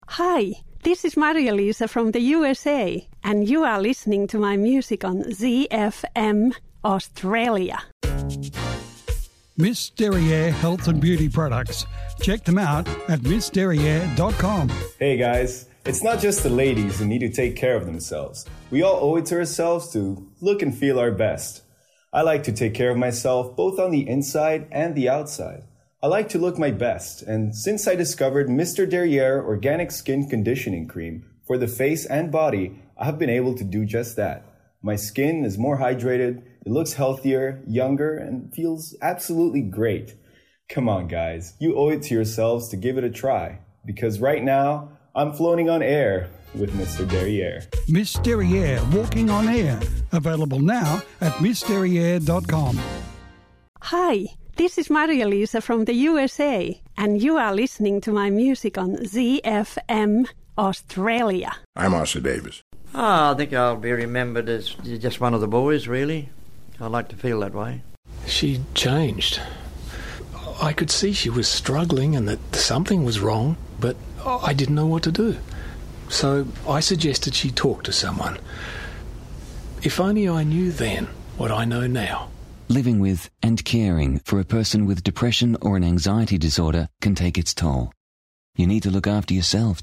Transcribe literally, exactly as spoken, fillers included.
Hi, this is Maria-Lisa from the U S A, and you are listening to my music on Z F M Australia. Miss Derriere Health and Beauty Products. Check them out at miss derriere dot com. Hey guys, it's not just the ladies who need to take care of themselves. We all owe it to ourselves to look and feel our best. I like to take care of myself both on the inside and the outside. I like to look my best, and since I discovered Mister Derriere Organic Skin Conditioning Cream for the face and body, I have been able to do just that. My skin is more hydrated, it looks healthier, younger, and feels absolutely great. Come on guys, you owe it to yourselves to give it a try, because right now, I'm floating on air with Mister Derriere. Miss Derriere Walking on Air. Available now at miss derriere dot com. Hi, this is Maria-Lisa from the U S A, and you are listening to my music on Z F M Australia. I'm Arthur Davis. Oh, I think I'll be remembered as just one of the boys, really. I like to feel that way. She changed. I could see she was struggling and that something was wrong, but I didn't know what to do. So I suggested she talk to someone. If only I knew then what I know now. Living with and caring for a person with depression or an anxiety disorder can take its toll. You need to look after yourself